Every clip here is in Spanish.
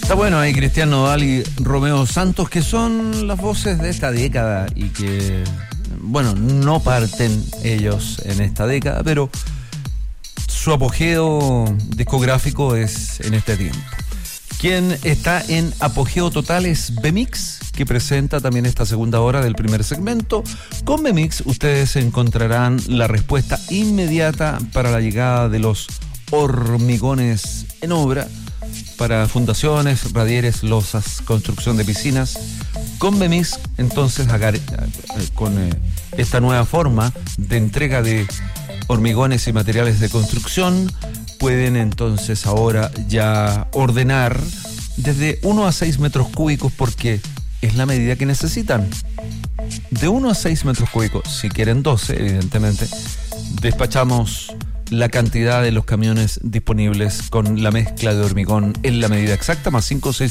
Está bueno ahí Cristian Nodal y Romeo Santos, que son las voces de esta década y que, bueno, no parten ellos en esta década, pero su apogeo discográfico es en este tiempo. Quien está en apogeo total es B-Mix, que presenta también esta segunda hora del primer segmento. Con B-Mix ustedes encontrarán la respuesta inmediata para la llegada de los hormigones en obra para fundaciones, radieres, losas, construcción de piscinas. Con B-Mix, entonces, con esta nueva forma de entrega de hormigones y materiales de construcción, pueden entonces ahora ya ordenar desde 1 a 6 metros cúbicos, porque es la medida que necesitan. De 1 a 6 metros cúbicos, si quieren 12, evidentemente, despachamos la cantidad de los camiones disponibles con la mezcla de hormigón en la medida exacta, más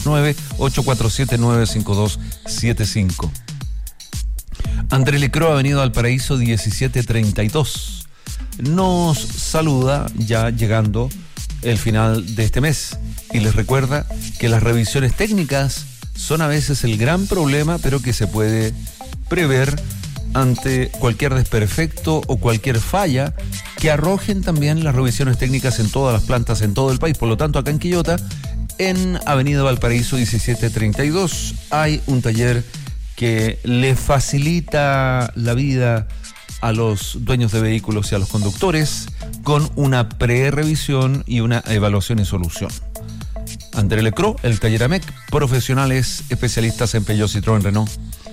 569-847-95275. André Lecro, Avenida Valparaíso 1732. Nos saluda ya llegando el final de este mes y les recuerda que las revisiones técnicas son a veces el gran problema, pero que se puede prever ante cualquier desperfecto o cualquier falla que arrojen también las revisiones técnicas en todas las plantas en todo el país. Por lo tanto, acá en Quillota, en Avenida Valparaíso 1732, hay un taller que le facilita la vida a los dueños de vehículos y a los conductores con una pre-revisión y una evaluación y solución. André Lecro, el taller AMEC, profesionales especialistas en Peugeot, Citroën, Renault.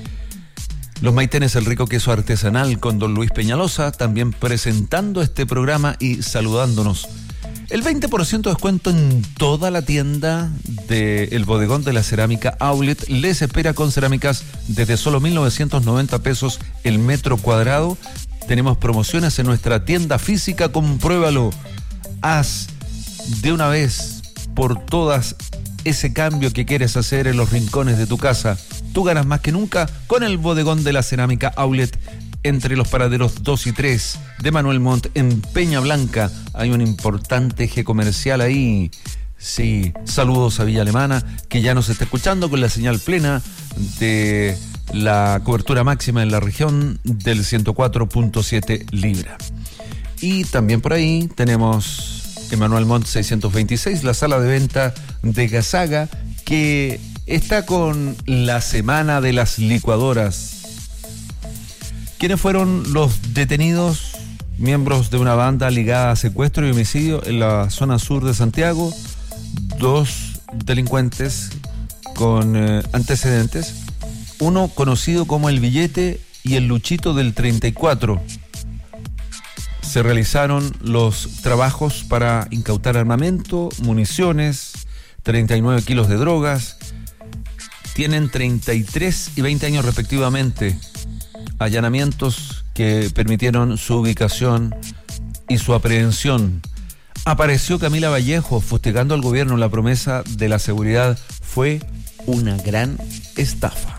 Los Maitenes, el rico queso artesanal con don Luis Peñalosa, también presentando este programa y saludándonos. El 20% de descuento en toda la tienda del bodegón de la cerámica Outlet les espera con cerámicas desde solo 1.990 pesos el metro cuadrado. Tenemos promociones en nuestra tienda física, compruébalo. Haz de una vez por todas ese cambio que quieres hacer en los rincones de tu casa. Tú ganas más que nunca con el bodegón de la cerámica Outlet entre los paraderos 2 y 3 de Manuel Montt en Peña Blanca. Hay un importante eje comercial ahí. Sí, saludos a Villa Alemana, que ya nos está escuchando con la señal plena de la cobertura máxima en la región del 104.7 Libra. Y también por ahí tenemos Manuel Montt 626, la sala de venta de Gazaga, que está con la semana de las licuadoras. ¿Quiénes fueron los detenidos? Miembros de una banda ligada a secuestro y homicidio en la zona sur de Santiago. 2 delincuentes con antecedentes. Uno conocido como El Billete y el Luchito del 34. Se realizaron los trabajos para incautar armamento, municiones, 39 kilos de drogas. Tienen 33 y 20 años respectivamente. Allanamientos que permitieron su ubicación y su aprehensión. Apareció Camila Vallejo fustigando al gobierno. La promesa de la seguridad fue una gran estafa.